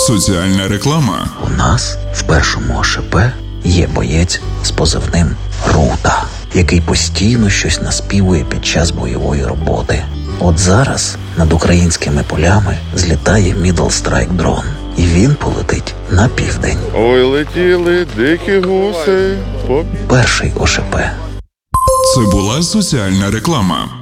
Соціальна реклама. У нас в першому ОШП є боєць з позивним Рута, який постійно щось наспівує під час бойової роботи. От зараз над українськими полями злітає Middle Strike дрон, і він полетить на південь. Ой, летіли дикі гуси. Перший ОШП. Це була соціальна реклама.